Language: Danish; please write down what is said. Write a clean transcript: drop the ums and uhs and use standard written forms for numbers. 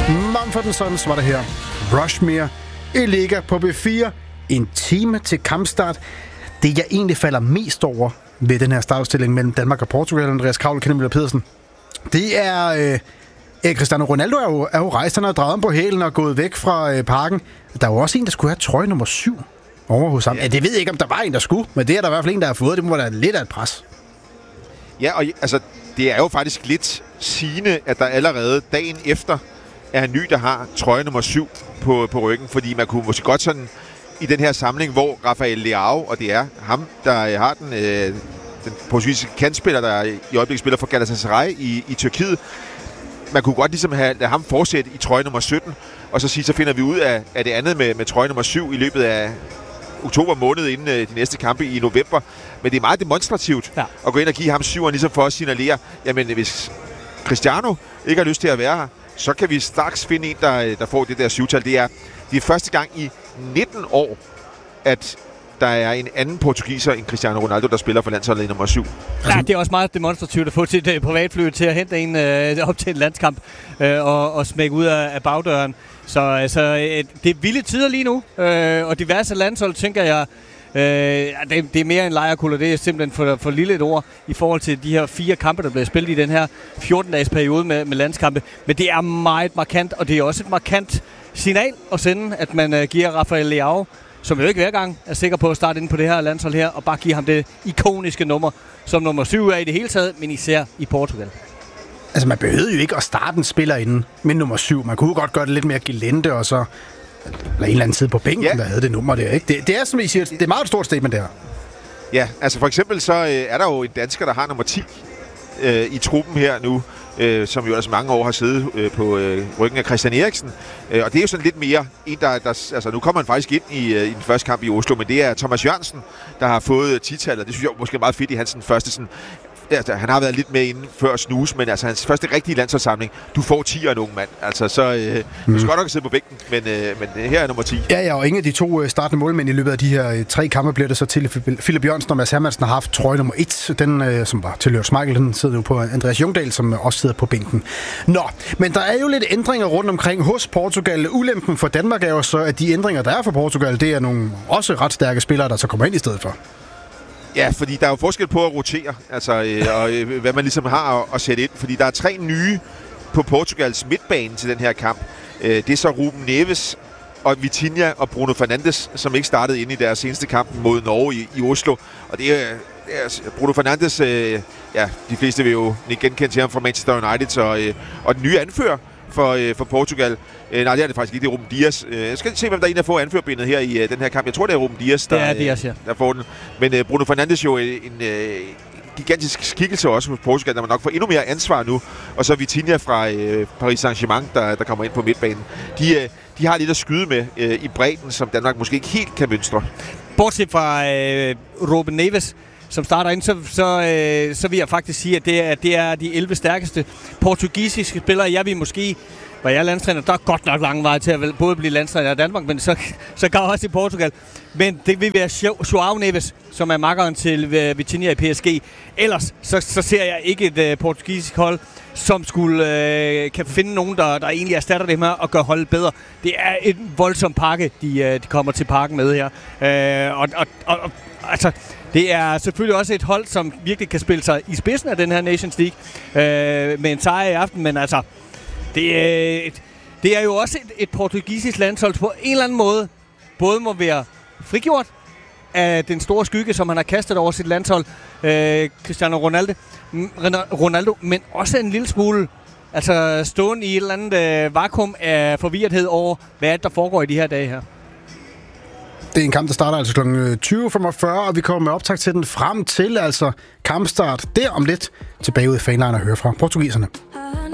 Mumford & Sons var det her. Rushmere i Liga på B4. En time til kampstart. Det, jeg egentlig falder mest over ved den her startstilling mellem Danmark og Portugal, Andreas Kravl, Kenneth Møller Pedersen, det er... Cristiano Ronaldo er jo rejst, han har drejet på hælen og gået væk fra parken. Der er jo også en, der skulle have trøje nummer 7 over hos ham. Ja, det ved jeg ikke, om der var en, der skulle, men det er der i hvert fald en, der har fået. Det må da lidt af et pres. Ja, og altså, det er jo faktisk lidt sigende, at der allerede dagen efter er en ny, der har trøje nummer 7 på ryggen, fordi man kunne måske godt sådan i den her samling, hvor Rafael Leao, og det er ham, der har den portugisiske kantspiller, der i øjeblikket spiller for Galatasaray i Tyrkiet, man kunne godt ligesom have ham fortsætte i trøje nummer 17, og så sige, så finder vi ud af det andet med trøje nummer 7 i løbet af oktober måned inden de næste kampe i november. Men det er meget demonstrativt at gå ind og give ham 7'eren, ligesom for at signalere, jamen hvis Cristiano ikke har lyst til at være her, så kan vi straks finde en, der får det der 7-tal. Det er første gang i 19 år, at der er en anden portugiser end Cristiano Ronaldo, der spiller for landsholdet i nummer 7. Ja, det er også meget demonstrativt at få sit privatfly til at hente en op til en landskamp og smække ud af bagdøren. Så det er vilde tider lige nu, og diverse landshold, tænker jeg, det er mere en lejerkuller. Det er simpelthen for lille et ord i forhold til de her 4 kampe, der bliver spillet i den her 14-dages periode med landskampe. Men det er meget markant, og det er også et markant signal at sende, at man giver Rafael Leao, som jo ikke hver gang er sikker på at starte ind på det her landshold her, og bare give ham det ikoniske nummer, som nummer 7 er i det hele taget, men især i Portugal. Altså, man behøvede jo ikke at starte en spiller inden med nummer 7. Man kunne godt gøre det lidt mere gelente, og så lade en eller anden tid på bænken, der havde det nummer der, ikke? Det er, som I siger, det er meget et stort statement der. Ja, altså for eksempel så er der jo en dansker, der har nummer 10 i truppen her nu, som jo ellers mange år har siddet på ryggen af Christian Eriksen. Og det er jo sådan lidt mere en, der altså nu kommer han faktisk ind i den første kamp i Oslo, men det er Thomas Jørgensen, der har fået 10-tallet. Det synes jeg måske er meget fedt i hans første sådan... Altså, han har været lidt med inden før snus, men altså hans første rigtige landsholdssamling, du får 10'eren, unge mand. Altså, så du skal godt nok sidde på bænken, men her er nummer 10. Ja, og ingen af de 2 startende målmænd i løbet af de her 3 kampe bliver det så til. Philip Jørgensen og Mads Hermansen har haft trøje nummer 1. Den, som var tilhørt Schmeichel, den sidder nu på Andreas Jungdahl, som også sidder på bænken. Nå, men der er jo lidt ændringer rundt omkring hos Portugal. Ulempen for Danmark er jo så, at de ændringer, der er for Portugal, det er nogle også ret stærke spillere, der så kommer ind i stedet for. Ja, fordi der er jo forskel på at rotere, altså, og hvad man ligesom har at sætte ind. Fordi der er 3 nye på Portugals midtbane til den her kamp. Det er så Ruben Neves og Vitinha og Bruno Fernandes, som ikke startede inde i deres seneste kamp mod Norge i Oslo. Og det er Bruno Fernandes, de fleste vil jo genkende til ham fra Manchester United, og den nye anfører for Portugal. Nej, det er det faktisk ikke. Det er Ruben Dias. Jeg skal se, hvem der er en af få anførbindet her i den her kamp. Jeg tror, det er Ruben Dias, der får den. Men Bruno Fernandes jo en gigantisk skikkelse også hos Portugal, der man nok får endnu mere ansvar nu. Og så Vitinha fra Paris Saint-Germain, der kommer ind på midtbanen. De har lidt at skyde med i bredden, som Danmark måske ikke helt kan mønstre. Bortset fra Ruben Neves, som starter ind, så vil jeg faktisk sige, at det er de 11 stærkeste portugisiske spillere. Jeg vil måske, hvor jeg er landstræner, der er godt nok lang vej til at både blive landstræner i Danmark, men så går også i Portugal. Men det vil være João Neves, som er makkeren til Vitinha i PSG. Ellers så ser jeg ikke et portugisisk hold, som skulle kan finde nogen, der egentlig erstatter det her og gør holdet bedre. Det er en voldsom pakke, de kommer til parken med her. Altså, det er selvfølgelig også et hold, som virkelig kan spille sig i spidsen af den her Nations League med en sejr i aften, men altså, det er jo også et portugisisk landshold på en eller anden måde både må være frigjort af den store skygge, som han har kastet over sit landshold, Cristiano Ronaldo, men også en lille smule altså stående i et eller andet vakuum af forvirrethed over, hvad der foregår i de her dage her. Det er en kamp, der starter altså kl. 20.45, og vi kommer med optag til den frem til altså kampstart der om lidt. Tilbage ud i fanlejren og høre fra portugiserne.